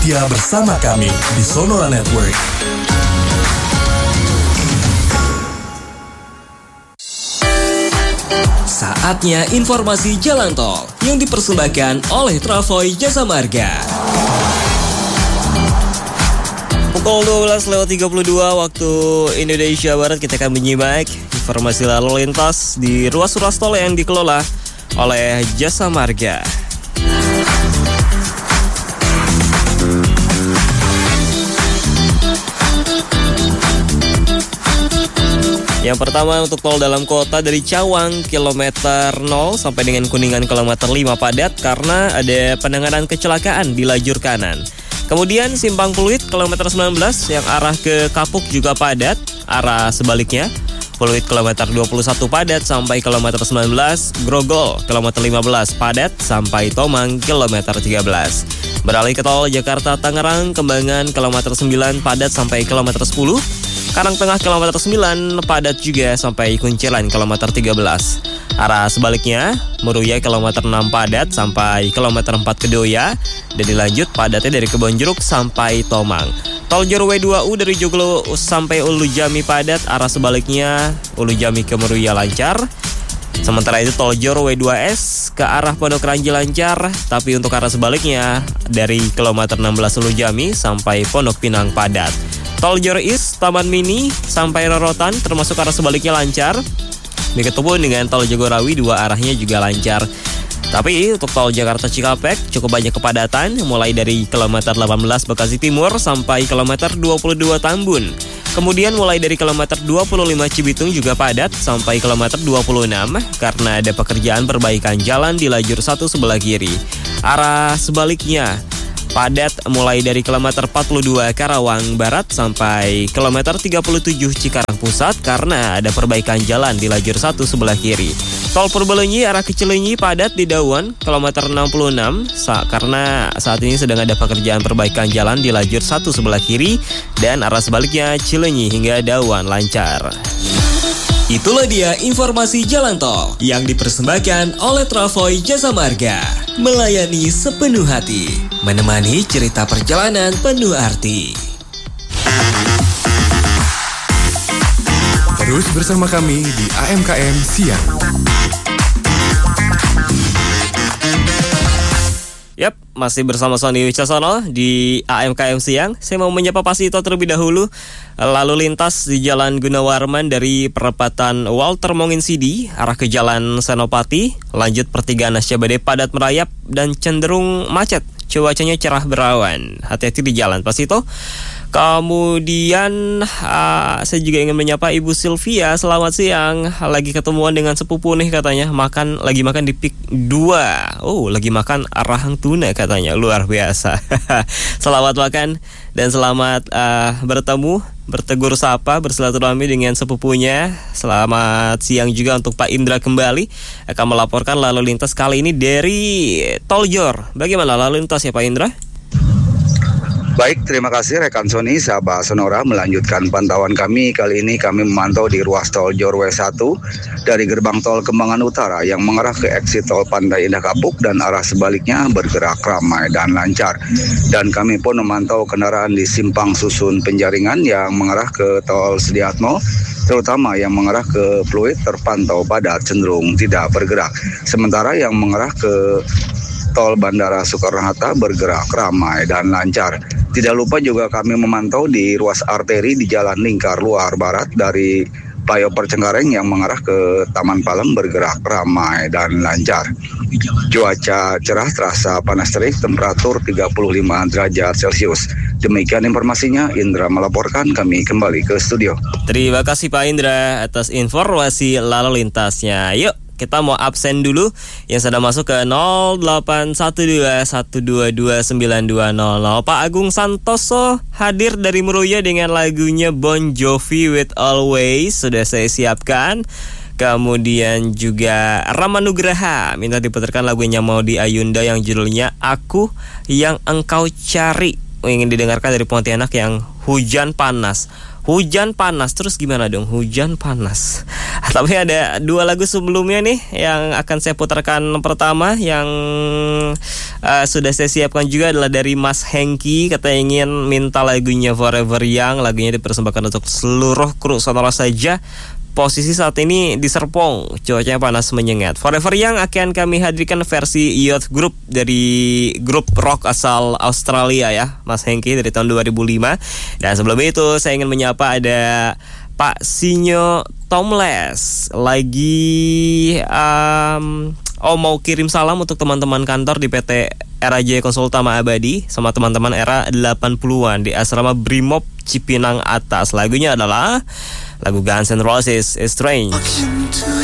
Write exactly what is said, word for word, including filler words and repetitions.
Setia bersama kami di Sonora Network. Saatnya informasi jalan tol yang dipersembahkan oleh Travoy Jasa Marga. Pukul dua belas lewat tiga puluh dua waktu Indonesia Barat, kita akan menyimak informasi lalu lintas di ruas-ruas tol yang dikelola oleh Jasa Marga. Yang pertama untuk tol dalam kota dari Cawang kilometer nol sampai dengan Kuningan kilometer lima padat karena ada penanganan kecelakaan di lajur kanan. Kemudian Simpang Pluit kilometer sembilan belas yang arah ke Kapuk juga padat, arah sebaliknya Pluit kilometer dua puluh satu padat sampai kilometer sembilan belas, Grogol kilometer lima belas padat sampai Tomang kilometer tiga belas. Beralih ke tol Jakarta Tangerang Kembangan kilometer sembilan padat sampai kilometer sepuluh. Karangtengah kilometer sembilan padat juga sampai Kunciran kilometer tiga belas. Arah sebaliknya Meruya kilometer enam padat sampai kilometer empat Kedoya dan dilanjut padatnya dari Kebonjeruk sampai Tomang. Tol Jor W dua U dari Joglo sampai Ulu Jami padat, arah sebaliknya Ulu Jami ke Meruya lancar. Sementara itu tol Jor W dua S ke arah Pondok Ranji lancar, tapi untuk arah sebaliknya dari kilometer enam belas Ulu Jami sampai Pondok Pinang padat. Tol Jor East Taman Mini sampai Rorotan termasuk arah sebaliknya lancar. Begitupun dengan tol Jagorawi dua arahnya juga lancar. Tapi untuk tol Jakarta Cikampek cukup banyak kepadatan mulai dari kilometer delapan belas Bekasi Timur sampai kilometer dua puluh dua Tambun. Kemudian mulai dari kilometer dua puluh lima Cibitung juga padat sampai kilometer dua puluh enam karena ada pekerjaan perbaikan jalan di lajur satu sebelah kiri. Arah sebaliknya padat mulai dari kilometer empat puluh dua Karawang Barat sampai kilometer tiga puluh tujuh Cikarang Pusat karena ada perbaikan jalan di lajur satu sebelah kiri. Tol Purbalenyi arah ke Cileunyi padat di Dawan kilometer enam puluh enam sa- karena saat ini sedang ada pekerjaan perbaikan jalan di lajur satu sebelah kiri dan arah sebaliknya Cileunyi hingga Dawan lancar. Itulah dia informasi jalan tol yang dipersembahkan oleh Travoy Jasa Marga. Melayani sepenuh hati, menemani cerita perjalanan penuh arti. Terus bersama kami di A M K M Siang. Yap, masih bersama Sony Wicaksono di A M K M Siang. Saya mau menyapa Pak Sito terlebih dahulu. Lalu lintas di Jalan Gunawarman dari perempatan Walter Monginsidi arah ke Jalan Senopati, lanjut pertigaan Ascabade padat merayap dan cenderung macet. Cuacanya cerah berawan. Hati-hati di jalan, Pak Sito. Kemudian uh, saya juga ingin menyapa Ibu Sylvia. Selamat siang. Lagi ketemuan dengan sepupu nih katanya. Makan lagi makan di Pik dua. Oh, lagi makan rahang tuna katanya. Luar biasa. Selamat makan dan selamat uh, bertemu, bertegur sapa, bersilaturahmi dengan sepupunya. Selamat siang juga untuk Pak Indra kembali akan melaporkan lalu lintas kali ini dari Tol Jor. Bagaimana lalu lintas ya Pak Indra? Baik, terima kasih rekan Sony, sahabat Sonora. Melanjutkan pantauan kami, kali ini kami memantau di ruas tol Jor W satu dari gerbang tol Kembangan Utara yang mengarah ke exit tol Pantai Indah Kapuk dan arah sebaliknya bergerak ramai dan lancar. Dan kami pun memantau kendaraan di Simpang Susun Penjaringan yang mengarah ke tol Sediatmo, terutama yang mengarah ke Pluit terpantau padat cenderung tidak bergerak. Sementara yang mengarah ke tol Bandara Soekarno-Hatta bergerak ramai dan lancar. Tidak lupa juga kami memantau di ruas arteri di Jalan Lingkar Luar Barat dari Payo Percengkareng yang mengarah ke Taman Palem bergerak ramai dan lancar. Cuaca cerah terasa panas terik, temperatur tiga puluh lima derajat Celcius. Demikian informasinya, Indra melaporkan, kami kembali ke studio. Terima kasih Pak Indra atas informasi lalu lintasnya. Yuk, kita mau absen dulu yang sudah masuk ke nol delapan satu dua satu dua dua sembilan dua nol nol. Pak Agung Santoso hadir dari Meruya dengan lagunya Bon Jovi with Always sudah saya siapkan. Kemudian juga Rama Nugraha minta diputarkan lagunya Maudy Ayunda yang judulnya Aku Yang Engkau Cari. Ingin didengarkan dari Pontianak yang hujan panas. Hujan panas, terus gimana dong? Hujan panas. Tapi ada dua lagu sebelumnya nih yang akan saya putarkan. Pertama yang uh, sudah saya siapkan juga adalah dari Mas Hengki. Kata ingin minta lagunya Forever Young. Lagunya dipersembahkan untuk seluruh kru Sonora saja. Posisi saat ini di Serpong, cuacanya panas menyengat. Forever Young akan kami hadirkan versi youth group dari grup rock asal Australia ya, Mas Hengki, dari tahun dua ribu lima. Dan sebelum itu saya ingin menyapa ada Pak Sinyo Tomles. Lagi um, Oh mau kirim salam untuk teman-teman kantor di P T Era Jaya Konsultama Abadi sama teman-teman era delapan puluhan di asrama Brimob Cipinang Atas. Lagunya adalah lagu Guns N' Roses, Strange.